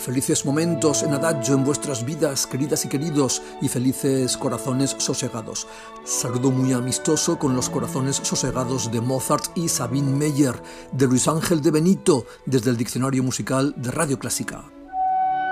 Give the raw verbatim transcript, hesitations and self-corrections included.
Felices momentos en adagio en vuestras vidas, queridas y queridos, y felices corazones sosegados. Saludo muy amistoso con los corazones sosegados de Mozart y Sabine Meyer, de Luis Ángel de Benito, desde el Diccionario Musical de Radio Clásica.